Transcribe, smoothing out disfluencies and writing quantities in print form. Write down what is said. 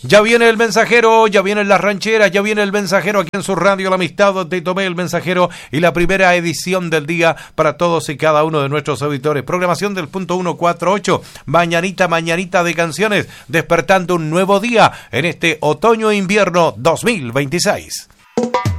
Ya viene el mensajero, ya vienen las rancheras, ya viene el mensajero aquí en su radio La Amistad. Te tomé el mensajero y la primera edición del día para todos y cada uno de nuestros auditores. Programación del punto 148, mañanita de canciones, despertando un nuevo día en este otoño-invierno 2026.